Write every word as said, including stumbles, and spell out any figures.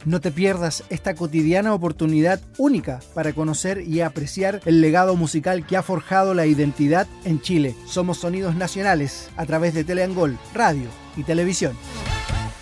No te pierdas esta cotidiana oportunidad única para conocer y apreciar el legado musical que ha forjado la identidad en Chile. Somos Sonidos Nacionales a través de Teleangol, radio y televisión.